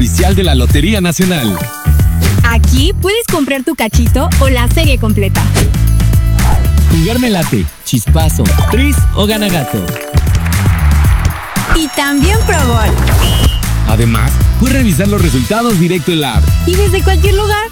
Oficial de la Lotería Nacional. Aquí puedes comprar tu cachito o la serie completa. Jugar me late, chispazo, tris o gana gato. Y también Pro Bowl. Además, puedes revisar los resultados directo en la app. Y desde cualquier lugar.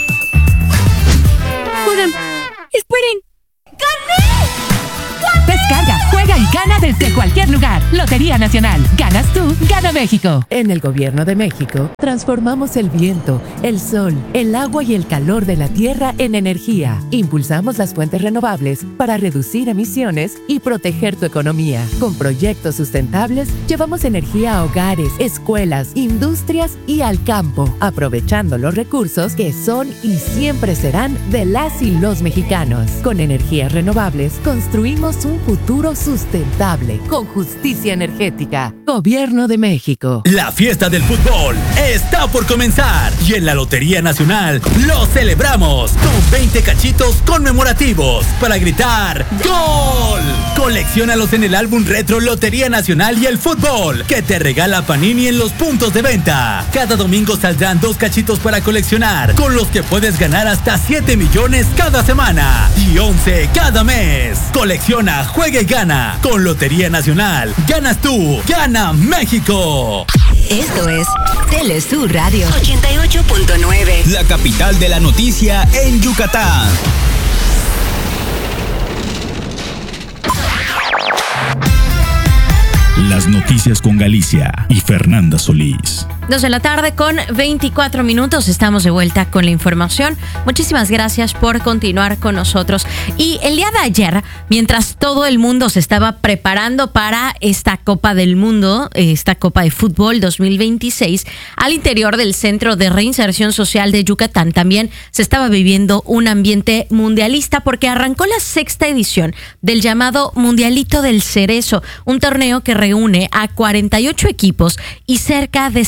Oigan, esperen. ¡Gané! Descarga, juega y gana desde cualquier lugar. Lotería Nacional. Ganas tú, gana México. En el Gobierno de México, transformamos el viento, el sol, el agua y el calor de la tierra en energía. Impulsamos las fuentes renovables para reducir emisiones y proteger tu economía. Con proyectos sustentables, llevamos energía a hogares, escuelas, industrias y al campo, aprovechando los recursos que son y siempre serán de las y los mexicanos. Con energías renovables, construimos un futuro sustentable con justicia energética. Gobierno de México. La fiesta del fútbol está por comenzar y en la Lotería Nacional lo celebramos con 20 cachitos conmemorativos para gritar ¡Gol! Colecciónalos en el álbum retro Lotería Nacional y el fútbol que te regala Panini en los puntos de venta. Cada domingo saldrán 2 cachitos para coleccionar, con los que puedes ganar hasta 7 millones cada semana y 11 cada mes. Colecciona, juega y gana. Con Lotería Nacional, ganas tú, gana México. Esto es Telesur Radio 88.9. La capital de la noticia en Yucatán. Las noticias con Galicia y Fernanda Solís. 2 de la tarde con 24 minutos. Estamos de vuelta con la información. Muchísimas gracias por continuar con nosotros. Y el día de ayer, mientras todo el mundo se estaba preparando para esta Copa del Mundo, esta Copa de Fútbol 2026, al interior del Centro de Reinserción Social de Yucatán también se estaba viviendo un ambiente mundialista porque arrancó la 6ª edición del llamado Mundialito del Cerezo, un torneo que reúne a 48 equipos y cerca de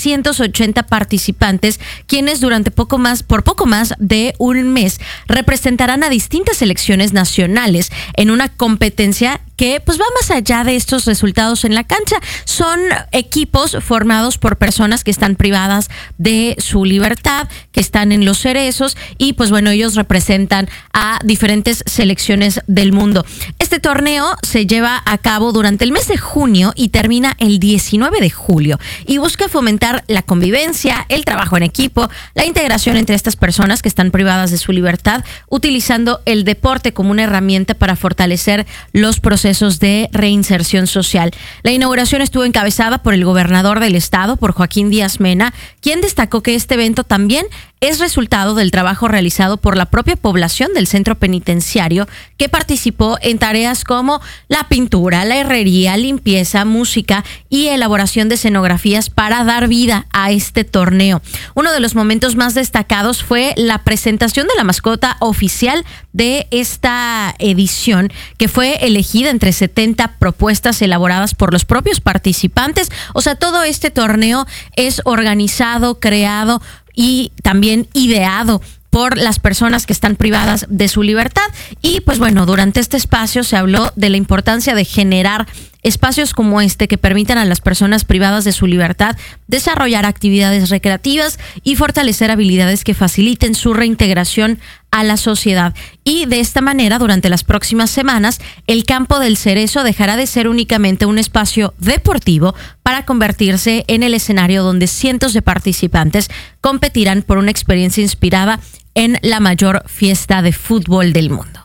780 participantes, quienes por poco más de un mes representarán a distintas selecciones nacionales en una competencia que pues va más allá de estos resultados en la cancha. Son equipos formados por personas que están privadas de su libertad, que están en los cerezos y pues bueno, ellos representan a diferentes selecciones del mundo. Este torneo se lleva a cabo durante el mes de junio y termina el 19 de julio y busca fomentar la convivencia, el trabajo en equipo, la integración entre estas personas que están privadas de su libertad, utilizando el deporte como una herramienta para fortalecer los procesos de reinserción social. La inauguración estuvo encabezada por el gobernador del estado, por Joaquín Díaz Mena, quien destacó que este evento también es resultado del trabajo realizado por la propia población del centro penitenciario, que participó en tareas como la pintura, la herrería, limpieza, música y elaboración de escenografías para dar vida a este torneo. Uno de los momentos más destacados fue la presentación de la mascota oficial de esta edición, que fue elegida entre 70 propuestas elaboradas por los propios participantes. O sea, todo este torneo es organizado, creado y también ideado por las personas que están privadas de su libertad. Y pues bueno, durante este espacio se habló de la importancia de generar espacios como este que permitan a las personas privadas de su libertad desarrollar actividades recreativas y fortalecer habilidades que faciliten su reintegración a la sociedad. Y de esta manera, durante las próximas semanas, el Campo del Cerezo dejará de ser únicamente un espacio deportivo para convertirse en el escenario donde cientos de participantes competirán por una experiencia inspirada en la mayor fiesta de fútbol del mundo.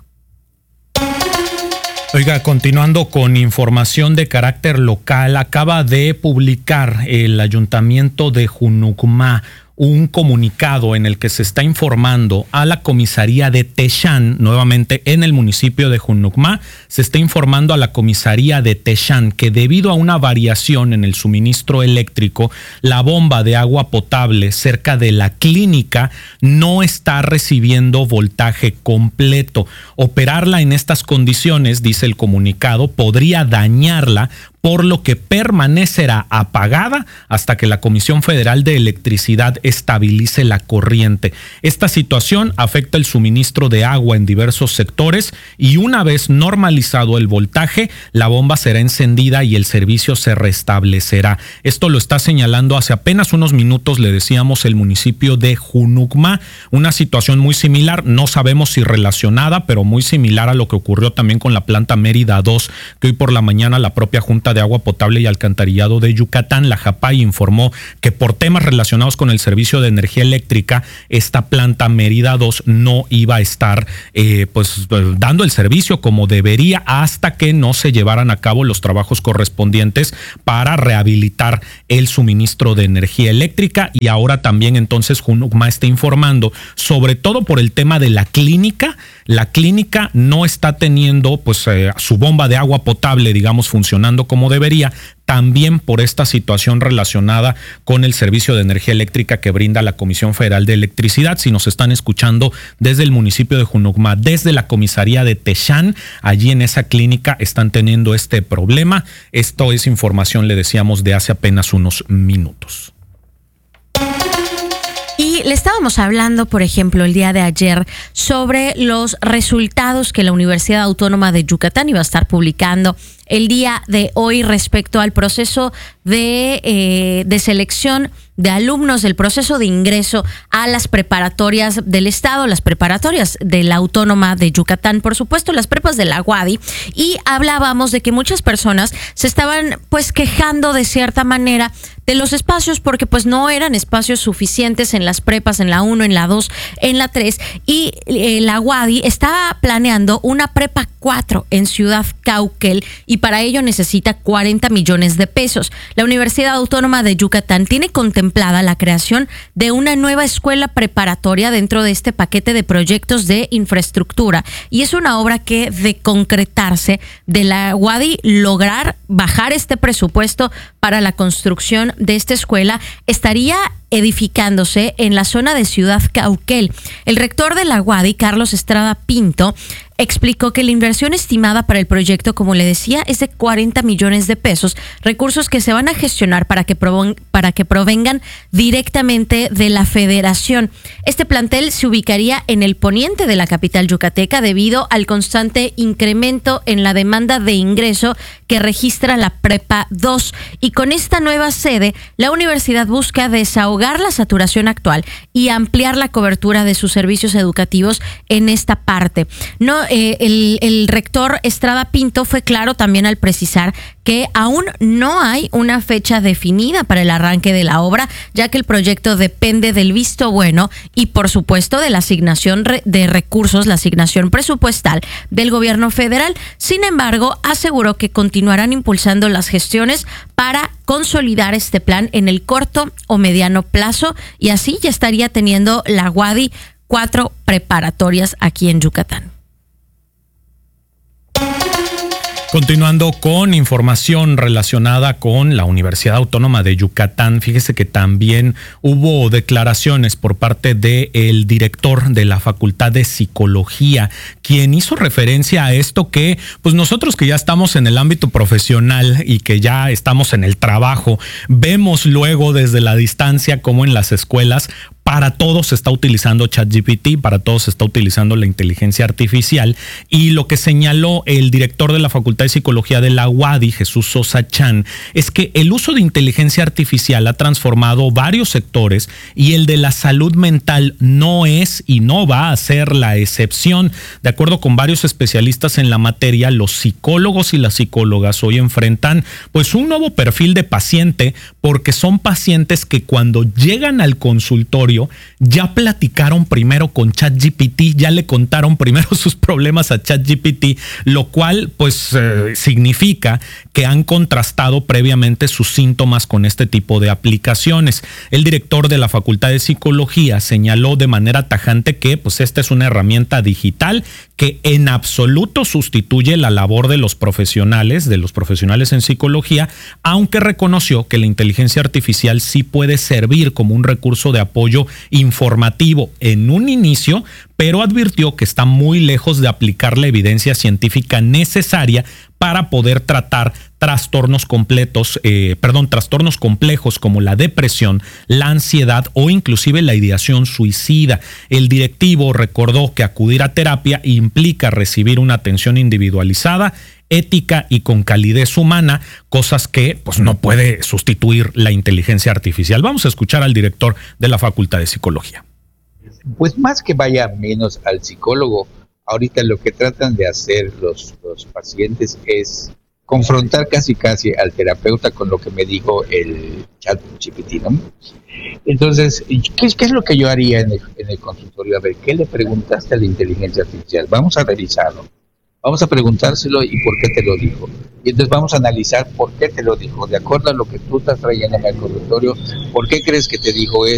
Oiga, continuando con información de carácter local, acaba de publicar el Ayuntamiento de Junucmá un comunicado en el que se está informando a la comisaría de Texán, nuevamente en el municipio de Junucmá, se está informando a la comisaría de Texán que debido a una variación en el suministro eléctrico, la bomba de agua potable cerca de la clínica no está recibiendo voltaje completo. Operarla en estas condiciones, dice el comunicado, podría dañarla, por lo que permanecerá apagada hasta que la Comisión Federal de Electricidad estabilice la corriente. Esta situación afecta el suministro de agua en diversos sectores y una vez normalizado el voltaje, la bomba será encendida y el servicio se restablecerá. Esto lo está señalando hace apenas unos minutos, le decíamos, el municipio de Junucma. Una situación muy similar, no sabemos si relacionada, pero muy similar a lo que ocurrió también con la planta Mérida 2, que hoy por la mañana la propia Junta de Agua Potable y Alcantarillado de Yucatán, la JAPAY, informó que por temas relacionados con el servicio de energía eléctrica, esta planta Mérida 2 no iba a estar dando el servicio como debería hasta que no se llevaran a cabo los trabajos correspondientes para rehabilitar el suministro de energía eléctrica. Y ahora también entonces Junucma está informando, sobre todo por el tema de la clínica. La clínica no está teniendo su bomba de agua potable, digamos, funcionando como debería, también por esta situación relacionada con el servicio de energía eléctrica que brinda la Comisión Federal de Electricidad. Si nos están escuchando desde el municipio de Junucma, desde la comisaría de Texán, allí en esa clínica están teniendo este problema. Esto es información, le decíamos, de hace apenas unos minutos. Y le estábamos hablando, por ejemplo, el día de ayer sobre los resultados que la Universidad Autónoma de Yucatán iba a estar publicando el día de hoy respecto al proceso de selección de alumnos, del proceso de ingreso a las preparatorias del Estado, las preparatorias de la Autónoma de Yucatán, por supuesto las prepas de la UADY, y hablábamos de que muchas personas se estaban quejando de cierta manera de los espacios porque no eran espacios suficientes en las prepas, en la 1, en la 2, en la 3, y la UADY estaba planeando una prepa 4 en Ciudad Cauquel y para ello necesita 40 millones de pesos. La Universidad Autónoma de Yucatán tiene contemplada la creación de una nueva escuela preparatoria dentro de este paquete de proyectos de infraestructura y es una obra que, de concretarse, de la UADY lograr bajar este presupuesto para la construcción de esta escuela, estaría edificándose en la zona de Ciudad Cauquel. El rector de la UADY, Carlos Estrada Pinto, explicó que la inversión estimada para el proyecto, como le decía, es de 40 millones de pesos, recursos que se van a gestionar para que provengan directamente de la federación. Este plantel se ubicaría en el poniente de la capital yucateca debido al constante incremento en la demanda de ingreso que registra la Prepa 2. Y con esta nueva sede, la universidad busca desahogar la saturación actual y ampliar la cobertura de sus servicios educativos en esta parte. El rector Estrada Pinto fue claro también al precisar que aún no hay una fecha definida para el arranque de la obra, ya que el proyecto depende del visto bueno y, por supuesto, de la asignación de recursos, la asignación presupuestal del gobierno federal. Sin embargo, aseguró que continuarán impulsando las gestiones para consolidar este plan en el corto o mediano plazo y así ya estaría teniendo la UADY 4 preparatorias aquí en Yucatán. Continuando con información relacionada con la Universidad Autónoma de Yucatán, fíjese que también hubo declaraciones por parte del director de la Facultad de Psicología, quien hizo referencia a esto que nosotros que ya estamos en el ámbito profesional y que ya estamos en el trabajo, vemos luego desde la distancia cómo en las escuelas para todos se está utilizando ChatGPT, para todos se está utilizando la inteligencia artificial, y lo que señaló el director de la Facultad de Psicología de la UADY, Jesús Sosa Chan, es que el uso de inteligencia artificial ha transformado varios sectores y el de la salud mental no es y no va a ser la excepción. De acuerdo con varios especialistas en la materia, los psicólogos y las psicólogas hoy enfrentan un nuevo perfil de paciente porque son pacientes que cuando llegan al consultorio ya platicaron primero con ChatGPT, ya le contaron primero sus problemas a ChatGPT, lo cual significa que han contrastado previamente sus síntomas con este tipo de aplicaciones. El director de la Facultad de Psicología señaló de manera tajante que esta es una herramienta digital que en absoluto sustituye la labor de los profesionales en psicología, aunque reconoció que la inteligencia artificial sí puede servir como un recurso de apoyo informativo en un inicio, pero advirtió que está muy lejos de aplicar la evidencia científica necesaria para poder tratar trastornos complejos como la depresión, la ansiedad o inclusive la ideación suicida. El directivo recordó que acudir a terapia implica recibir una atención individualizada, ética y con calidez humana, cosas que pues no puede sustituir la inteligencia artificial. Vamos a escuchar al director de la Facultad de Psicología. Pues más que vaya menos al psicólogo, ahorita lo que tratan de hacer los pacientes es confrontar casi al terapeuta con lo que me dijo el ChatGPT, ¿no? Entonces, ¿qué es lo que yo haría en el consultorio? A ver, ¿qué le preguntaste a la inteligencia artificial? Vamos a revisarlo. Vamos a preguntárselo y por qué te lo dijo. Y entonces vamos a analizar por qué te lo dijo. De acuerdo a lo que tú estás trayendo en el consultorio, ¿por qué crees que te dijo eso?